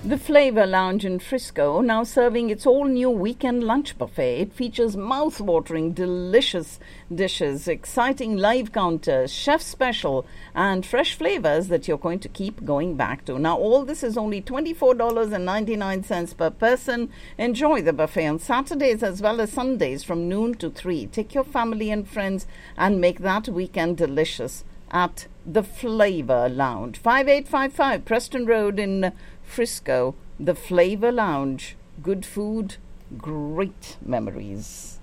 The Flavor Lounge in Frisco, now serving its all-new weekend lunch buffet. It features mouth-watering, delicious dishes, exciting live counters, chef special, and fresh flavors that you're going to keep going back to. Now, all this is only $24.99 per person. Enjoy the buffet on Saturdays as well as Sundays from noon to 3. Take your family and friends and make that weekend delicious at the Flavor Lounge. 5855 Preston Road in Frisco. The Flavor Lounge. Good food, great memories.